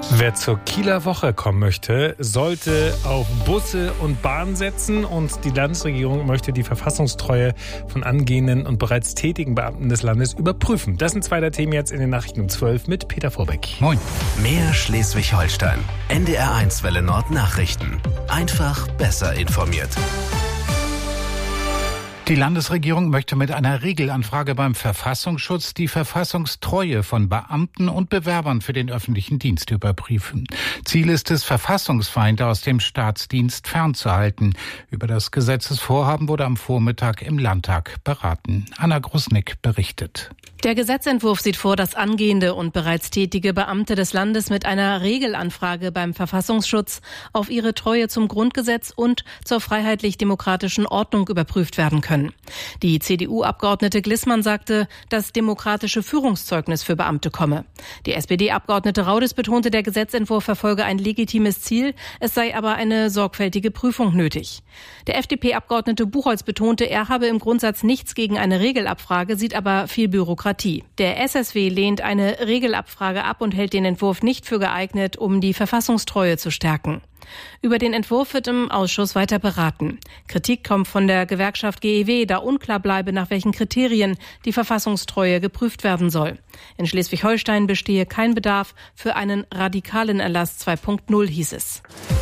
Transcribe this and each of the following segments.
Wer zur Kieler Woche kommen möchte, sollte auf Busse und Bahn setzen, und die Landesregierung möchte die Verfassungstreue von angehenden und bereits tätigen Beamten des Landes überprüfen. Das sind zwei der Themen jetzt in den Nachrichten um 12 mit Peter Vorbeck. Moin. Mehr Schleswig-Holstein. NDR1 Welle Nord Nachrichten. Einfach besser informiert. Die Landesregierung möchte mit einer Regelanfrage beim Verfassungsschutz die Verfassungstreue von Beamten und Bewerbern für den öffentlichen Dienst überprüfen. Ziel ist es, Verfassungsfeinde aus dem Staatsdienst fernzuhalten. Über das Gesetzesvorhaben wurde am Vormittag im Landtag beraten. Anna Grusnick berichtet. Der Gesetzentwurf sieht vor, dass angehende und bereits tätige Beamte des Landes mit einer Regelanfrage beim Verfassungsschutz auf ihre Treue zum Grundgesetz und zur freiheitlich-demokratischen Ordnung überprüft werden können. Die CDU-Abgeordnete Glissmann sagte, das demokratische Führungszeugnis für Beamte komme. Die SPD-Abgeordnete Raudis betonte, der Gesetzentwurf verfolge ein legitimes Ziel, es sei aber eine sorgfältige Prüfung nötig. Der FDP-Abgeordnete Buchholz betonte, er habe im Grundsatz nichts gegen eine Regelabfrage, sieht aber viel Bürokratie. Der SSW lehnt eine Regelabfrage ab und hält den Entwurf nicht für geeignet, um die Verfassungstreue zu stärken. Über den Entwurf wird im Ausschuss weiter beraten. Kritik kommt von der Gewerkschaft GEW, da unklar bleibe, nach welchen Kriterien die Verfassungstreue geprüft werden soll. In Schleswig-Holstein bestehe kein Bedarf für einen radikalen Erlass 2.0, hieß es.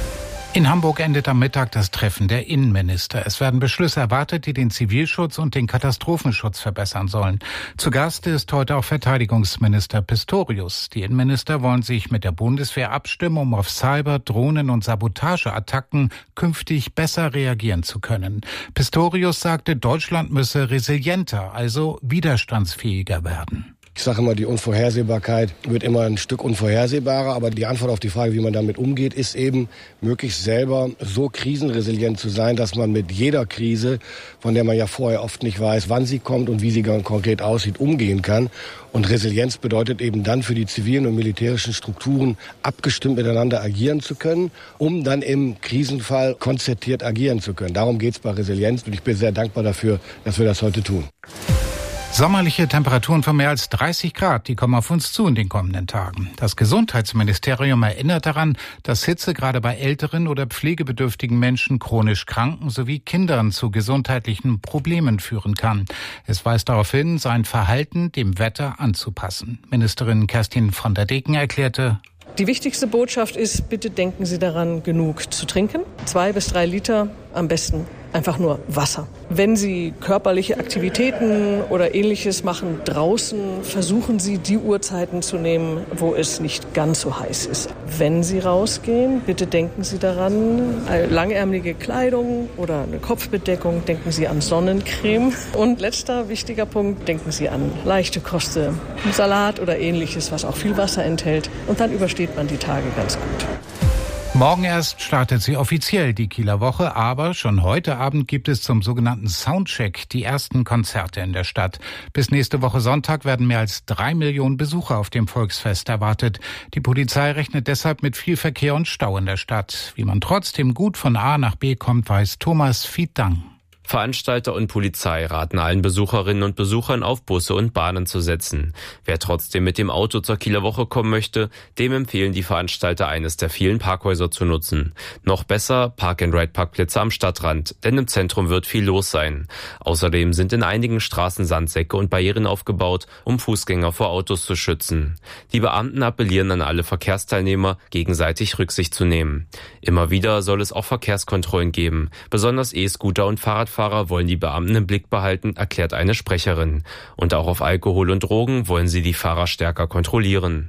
In Hamburg endet am Mittag das Treffen der Innenminister. Es werden Beschlüsse erwartet, die den Zivilschutz und den Katastrophenschutz verbessern sollen. Zu Gast ist heute auch Verteidigungsminister Pistorius. Die Innenminister wollen sich mit der Bundeswehr abstimmen, um auf Cyber-, Drohnen- und Sabotageattacken künftig besser reagieren zu können. Pistorius sagte, Deutschland müsse resilienter, also widerstandsfähiger werden. Ich sage immer, die Unvorhersehbarkeit wird immer ein Stück unvorhersehbarer, aber die Antwort auf die Frage, wie man damit umgeht, ist eben, möglichst selber so krisenresilient zu sein, dass man mit jeder Krise, von der man ja vorher oft nicht weiß, wann sie kommt und wie sie ganz konkret aussieht, umgehen kann. Und Resilienz bedeutet eben dann für die zivilen und militärischen Strukturen abgestimmt miteinander agieren zu können, um dann im Krisenfall konzertiert agieren zu können. Darum geht es bei Resilienz, und ich bin sehr dankbar dafür, dass wir das heute tun. Sommerliche Temperaturen von mehr als 30 Grad, die kommen auf uns zu in den kommenden Tagen. Das Gesundheitsministerium erinnert daran, dass Hitze gerade bei älteren oder pflegebedürftigen Menschen, chronisch Kranken sowie Kindern zu gesundheitlichen Problemen führen kann. Es weist darauf hin, sein Verhalten dem Wetter anzupassen. Ministerin Kerstin von der Deken erklärte: Die wichtigste Botschaft ist, bitte denken Sie daran, genug zu trinken. 2 bis 3 Liter, am besten einfach nur Wasser. Wenn Sie körperliche Aktivitäten oder Ähnliches machen draußen, versuchen Sie, die Uhrzeiten zu nehmen, wo es nicht ganz so heiß ist. Wenn Sie rausgehen, bitte denken Sie daran, langärmelige Kleidung oder eine Kopfbedeckung, denken Sie an Sonnencreme. Und letzter wichtiger Punkt, denken Sie an leichte Kost, Salat oder Ähnliches, was auch viel Wasser enthält. Und dann übersteht man die Tage ganz gut. Morgen erst startet sie offiziell, die Kieler Woche, aber schon heute Abend gibt es zum sogenannten Soundcheck die ersten Konzerte in der Stadt. Bis nächste Woche Sonntag werden mehr als 3 Millionen Besucher auf dem Volksfest erwartet. Die Polizei rechnet deshalb mit viel Verkehr und Stau in der Stadt. Wie man trotzdem gut von A nach B kommt, weiß Thomas Fiedang. Veranstalter und Polizei raten allen Besucherinnen und Besuchern, auf Busse und Bahnen zu setzen. Wer trotzdem mit dem Auto zur Kieler Woche kommen möchte, dem empfehlen die Veranstalter, eines der vielen Parkhäuser zu nutzen. Noch besser Park-and-Ride-Parkplätze am Stadtrand, denn im Zentrum wird viel los sein. Außerdem sind in einigen Straßen Sandsäcke und Barrieren aufgebaut, um Fußgänger vor Autos zu schützen. Die Beamten appellieren an alle Verkehrsteilnehmer, gegenseitig Rücksicht zu nehmen. Immer wieder soll es auch Verkehrskontrollen geben. Besonders E-Scooter und Fahrradfahrer wollen die Beamten im Blick behalten, erklärt eine Sprecherin. Und auch auf Alkohol und Drogen wollen sie die Fahrer stärker kontrollieren.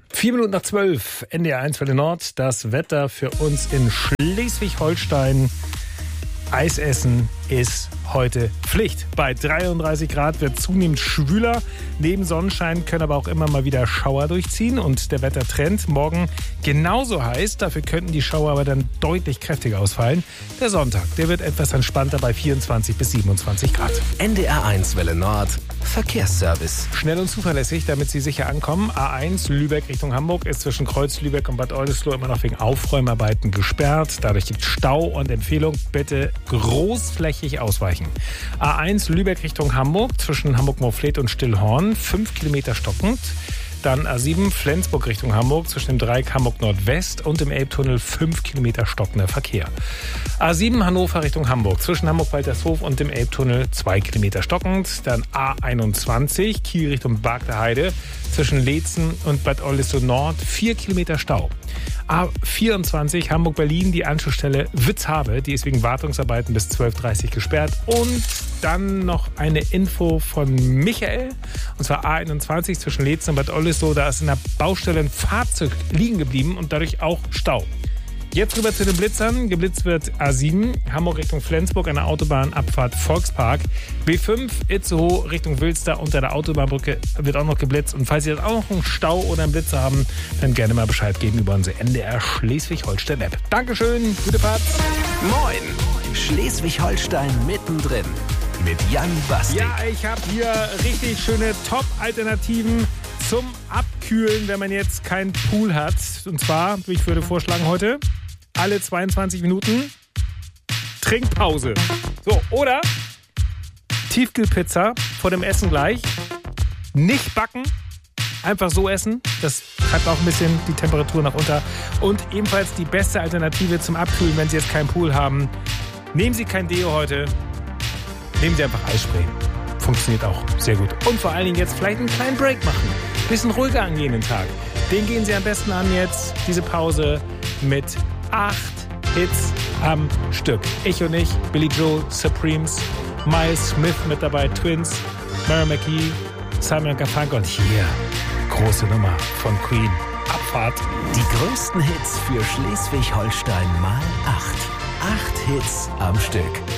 11:04, NDR1 Welle Nord. Das Wetter für uns in Schleswig-Holstein. Eisessen ist heute Pflicht. Bei 33 Grad wird zunehmend schwüler. Neben Sonnenschein können aber auch immer mal wieder Schauer durchziehen. Und der Wettertrend morgen genauso heiß. Dafür könnten die Schauer aber dann deutlich kräftiger ausfallen. Der Sonntag, der wird etwas entspannter bei 24 bis 27 Grad. NDR1 Welle Nord, Verkehrsservice. Schnell und zuverlässig, damit Sie sicher ankommen. A1 Lübeck Richtung Hamburg ist zwischen Kreuz Lübeck und Bad Oldesloe immer noch wegen Aufräumarbeiten gesperrt. Dadurch gibt es Stau und Empfehlung, bitte großflächig ausweichen. A1 Lübeck Richtung Hamburg zwischen Hamburg-Morfleet und Stillhorn, 5 Kilometer stockend. Dann A7 Flensburg Richtung Hamburg zwischen dem Dreieck Hamburg Nordwest und dem Elbtunnel 5 Kilometer stockender Verkehr. A7 Hannover Richtung Hamburg zwischen Hamburg-Waltershof und dem Elbtunnel 2 Kilometer stockend. Dann A21 Kiel Richtung Bargteheide zwischen Leetzen und Bad Oldesloe Nord 4 Kilometer Stau. A24 Hamburg-Berlin, die Anschlussstelle Witzhabe, die ist wegen Wartungsarbeiten bis 12:30 Uhr gesperrt. Und dann noch eine Info von Michael, und zwar A21 zwischen Leetzen und Bad Oldesloe, da ist in der Baustelle ein Fahrzeug liegen geblieben und dadurch auch Stau. Jetzt rüber zu den Blitzern. Geblitzt wird A7, Hamburg Richtung Flensburg, an der Autobahnabfahrt Volkspark. B5, Itzehoe Richtung Wilster unter der Autobahnbrücke wird auch noch geblitzt. Und falls Sie jetzt auch noch einen Stau oder einen Blitzer haben, dann gerne mal Bescheid geben über unsere NDR Schleswig-Holstein-App. Dankeschön, gute Fahrt. Moin, Schleswig-Holstein mittendrin mit Jan Bastik. Ja, ich habe hier richtig schöne Top-Alternativen zum Abkühlen, wenn man jetzt keinen Pool hat. Und zwar, ich würde vorschlagen heute, alle 22 Minuten Trinkpause. So, oder Tiefkühlpizza vor dem Essen gleich. Nicht backen, einfach so essen. Das treibt auch ein bisschen die Temperatur nach unter. Und ebenfalls die beste Alternative zum Abkühlen, wenn Sie jetzt keinen Pool haben. Nehmen Sie kein Deo heute, nehmen Sie einfach Eisspray. Funktioniert auch sehr gut. Und vor allen Dingen jetzt vielleicht einen kleinen Break machen. Bisschen ruhiger angehen den Tag. Den gehen Sie am besten an jetzt, diese Pause, mit 8 Hits am Stück. Ich und ich, Billy Joel, Supremes, Miles Smith mit dabei, Twins, Mara McGee, Simon & Garfunkel und hier, große Nummer von Queen, Abfahrt. Die größten Hits für Schleswig-Holstein mal 8. 8 Hits am Stück.